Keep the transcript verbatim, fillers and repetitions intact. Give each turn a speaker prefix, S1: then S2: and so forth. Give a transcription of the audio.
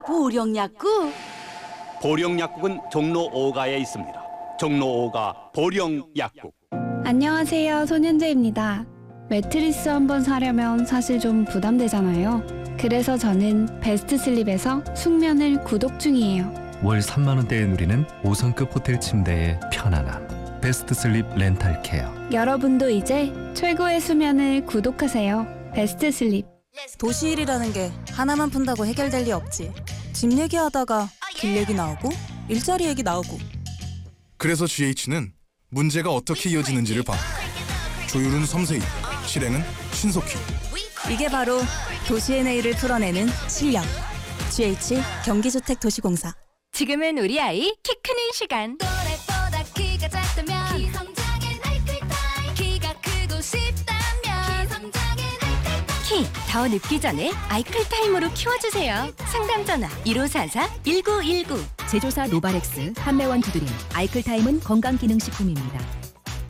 S1: 보령약국?
S2: 보령약국은 종로 오가에 있습니다. 종로 오가 보령약국.
S3: 안녕하세요, 손현재입니다. 매트리스 한번 사려면 사실 좀 부담되잖아요. 그래서 저는 베스트슬립에서 숙면을 구독 중이에요.
S4: 월 삼만 원대에 누리는 오 성급 호텔 침대의 편안함. 베스트슬립 렌탈케어.
S3: 여러분도 이제 최고의 수면을 구독하세요. 베스트슬립.
S5: 도시일이라는 게 하나만 푼다고 해결될 리 없지. 집 얘기하다가 길 얘기 나오고 일자리 얘기 나오고.
S6: 그래서 지에이치는 문제가 어떻게 이어지는지를 봐. 조율은 섬세히, 실행은 신속히.
S5: 이게 바로 도시의 내일을 풀어내는 실력. 지에이치 경기주택도시공사.
S7: 지금은 우리 아이 키 크는 시간.
S8: 또래보다 키가 작다면 키성장엔 아이클타임. 키가 크고 싶다면 키성장엔 아이클타임.
S7: 키 더 늦기 전에 아이클타임으로 키워주세요. 상담 전화 일오사사 일구일구.
S9: 제조사 노바렉스, 한매원 두드림, 아이클타임은 건강기능식품입니다.